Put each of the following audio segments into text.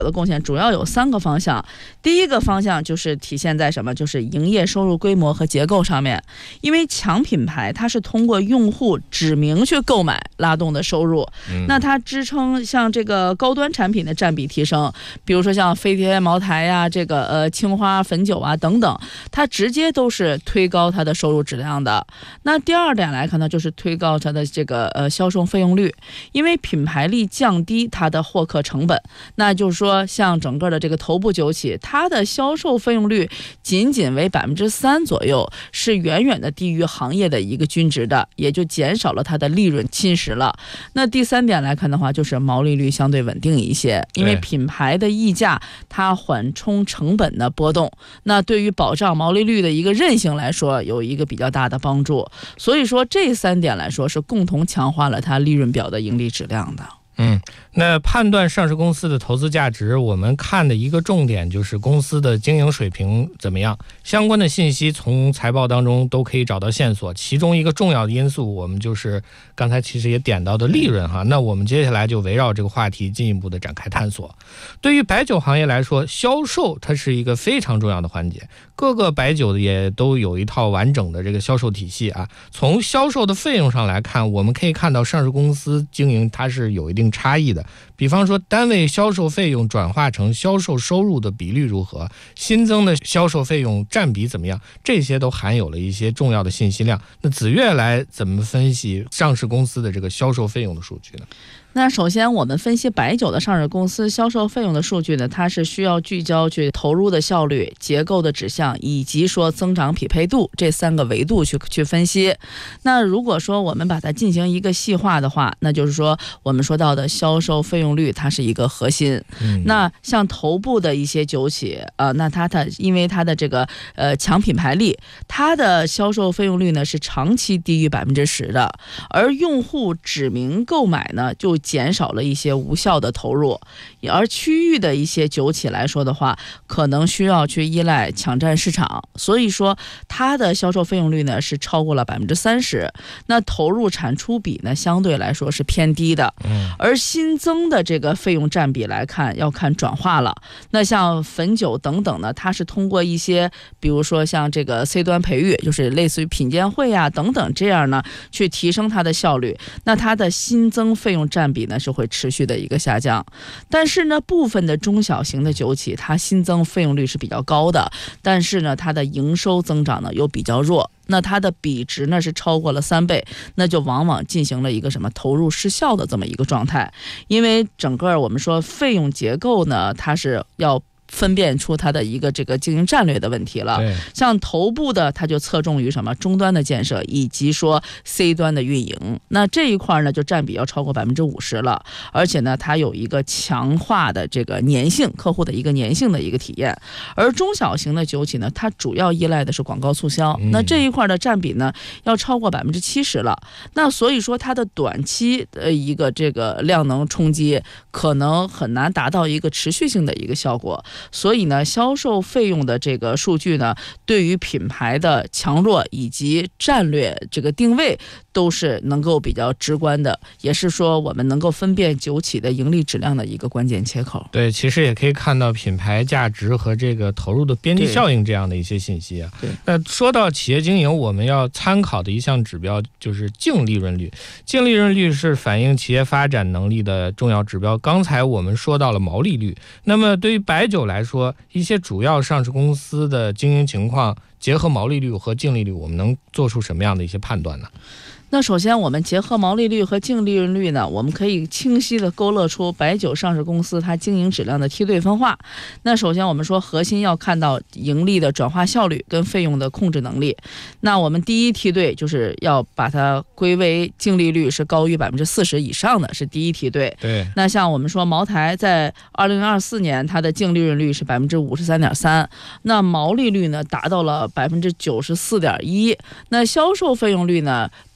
的贡献主要有3个方向。第一个方向就是体现在什么？就是营业收入规模和结构上面。因为强品牌它是通过用户指名去购买拉动的收入，那它支撑像这个高端产品的占比提升，比如说像飞天茅台呀、这个青花汾酒啊等等，它直接都是推高它的收入质量的。那第2点来看呢，就是推高它的这个销售费用率，因为品牌力降低它的获客成本。那就是说，像整个的这个头部酒企，它的销售费用率仅仅为3%左右，是远远的低于行业的一个均值的，也就减少了它的利润侵蚀了。那第3点来看的话，就是毛利率相对稳定一些，因为品牌的溢价它缓冲成本的波动，那对于保障毛利率的一个韧性来说，有一个比较大的帮助。所以说这3点来说，是共同强化了它利润表的盈利质量的。 那判断上市公司的投资价值，我们看的一个重点就是公司的经营水平怎么样，相关的信息从财报当中都可以找到线索。其中一个重要的因素，我们就是刚才其实也点到的利润哈。那我们接下来就围绕这个话题进一步的展开探索。对于白酒行业来说，销售它是一个非常重要的环节，各个白酒也都有一套完整的这个销售体系啊。从销售的费用上来看，我们可以看到上市公司经营它是有一定差异的。比方说单位销售费用转化成销售收入的比率如何，新增的销售费用占比怎么样，这些都含有了一些重要的信息量。那子越来怎么分析上市公司的这个销售费用的数据呢？ 那首先我们分析白酒的上市公司销售费用的数据呢，它是需要聚焦去投入的效率、结构的指向以及说增长匹配度这3个维度去分析。那如果说我们把它进行一个细化的话，那就是说我们说到的销售费用率它是一个核心。那像头部的一些酒企那它因为它的这个强品牌力，它的销售费用率呢是长期低于10%的，而用户指名购买呢就减少了一些无效的投入。而区域的一些酒企来说的话，可能需要去依赖抢占市场，所以说它的销售费用率呢是超过了30%，那投入产出比呢相对来说是偏低的。而新增的这个费用占比来看，要看转化了。那像汾酒等等呢，它是通过一些比如说像这个 C 端培育，就是类似于品鉴会啊等等，这样呢去提升它的效率，那它的新增费用占比呢是会持续的一个下降。但是呢部分的中小型的酒企，它新增费用率是比较高的，但是呢它的营收增长呢又比较弱，那它的比值呢是超过了3倍，那就往往进行了一个什么投入失效的这么一个状态。因为整个我们说费用结构呢，它是要分辨出它的一个这个经营战略的问题了。像头部的它就侧重于什么终端的建设以及说 C 端的运营，那这一块呢就占比要超过50%了，而且呢它有一个强化的这个粘性，客户的一个粘性的一个体验。而中小型的酒企呢，它主要依赖的是广告促销，那这一块的占比呢要超过70%了。那所以说它的短期的一个这个量能冲击可能很难达到一个持续性的一个效果。所以呢，销售费用的这个数据呢，对于品牌的强弱以及战略这个定位都是能够比较直观的，也是说我们能够分辨酒企的盈利质量的一个关键切口。 对，其实也可以看到品牌价值和这个投入的边际效应这样的一些信息啊。那说到企业经营，我们要参考的一项指标就是净利润率。净利润率是反映企业发展能力的重要指标。刚才我们说到了毛利率，那么对于白酒来说，一些主要上市公司的经营情况，结合毛利率和净利率，我们能做出什么样的一些判断呢？ 那首先我们结合毛利率和净利润率呢，我们可以清晰的勾勒出白酒上市公司它经营质量的梯队分化。那首先我们说核心要看到盈利的转化效率跟费用的控制能力。那我们第一梯队就是要把它归为净利率是高于40%以上的，是第一梯队。 对。 那像我们说茅台在2024年它的净利润率是53.3%，那毛利率呢达到了94.1%，那销售费用率呢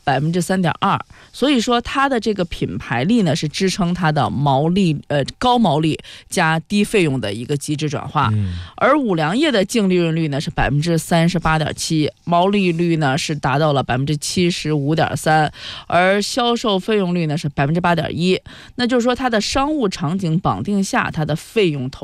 3.2%，所以说它的这个品牌力呢是支撑它的高毛利加低费用的一个机制转化。而五粮液的净利润率呢是38.7%，毛利率呢是达到了75.3%，而销售费用率呢是8.1%。那就是说它的商务场景绑定下，它的费用投